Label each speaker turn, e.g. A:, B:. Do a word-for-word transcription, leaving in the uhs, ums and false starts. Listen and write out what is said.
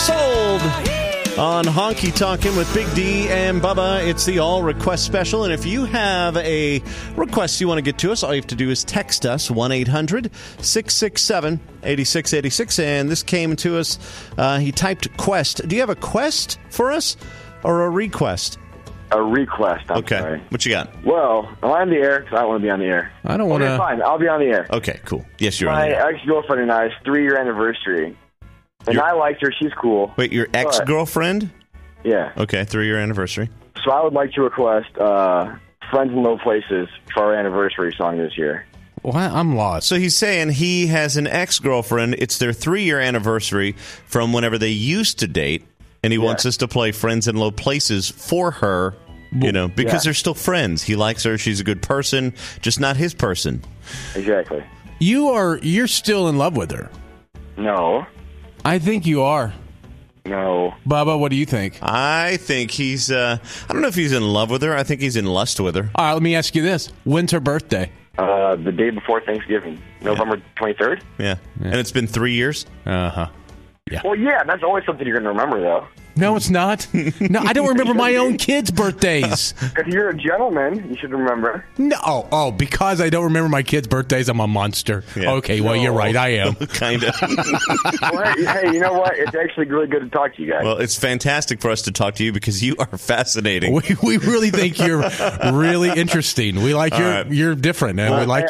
A: Sold on Honky Tonkin' with Big D and Bubba. It's the All Request Special. And if you have a request you want to get to us, all you have to do is text us, one eight hundred six six seven eight six eight six. And this came to us. Uh, he typed quest. Do you have a quest for us or a request?
B: A request, I'm
A: okay.
B: sorry.
A: What you got?
B: Well, I'm on the air because I don't want to be on the air.
C: I don't want to.
B: Okay, fine. I'll be on the air.
A: Okay, cool. Yes, you're
B: My
A: on the air.
B: ex-girlfriend and I's three-year anniversary. And
A: Your-
B: I liked her. She's cool.
A: Wait, your ex-girlfriend?
B: Yeah.
A: Okay, three-year anniversary.
B: So I would like to request uh, Friends in Low Places for our anniversary song this year.
C: What? I'm lost.
A: So he's saying he has an ex-girlfriend. It's their three-year anniversary from whenever they used to date, and he
B: Yeah.
A: wants us to play Friends in Low Places for her, you know, because
B: Yeah.
A: they're still friends. He likes her. She's a good person, just not his person.
B: Exactly.
C: You are, you're still in love with her.
B: No.
C: I think you are.
B: No.
C: Bubba, what do you think?
A: I think he's, uh, I don't know if he's in love with her. I think he's in lust with her.
C: All right, let me ask you this. When's her birthday?
B: Uh, the day before Thanksgiving, November twenty-third.
A: Yeah. And it's been three years?
C: Uh-huh.
B: Well, yeah, that's always something you're going to remember, though.
C: No, it's not. No, I don't remember my own kids' birthdays.
B: If you're a gentleman, you should remember.
C: No, oh, oh, because I don't remember my kids' birthdays, I'm a monster.
A: Yeah.
C: Okay, well, you're right, I am.
A: kind of.
B: Well, hey, hey, you know what? It's actually really good to talk to you guys.
A: Well, it's fantastic for us to talk to you because you are fascinating.
C: We, we really think you're really interesting. We like
A: All
C: you're
A: right.
C: you're different, and we like